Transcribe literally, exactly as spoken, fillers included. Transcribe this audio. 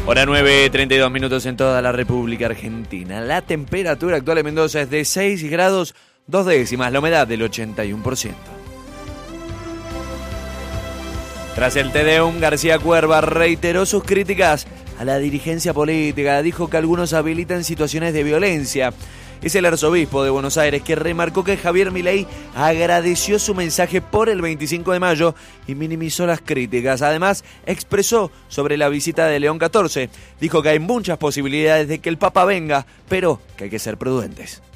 Hora nueve, treinta y dos minutos en toda la República Argentina. La temperatura actual en Mendoza es de seis grados dos décimas, la humedad del ochenta y uno por ciento. Tras el Te Deum, García Cuerva reiteró sus críticas a la dirigencia política. Dijo que algunos habilitan situaciones de violencia. Es el arzobispo de Buenos Aires que remarcó que Javier Milei agradeció su mensaje por el veinticinco de mayo y minimizó las críticas. Además, expresó sobre la visita de León catorce. Dijo que hay muchas posibilidades de que el Papa venga, pero que hay que ser prudentes.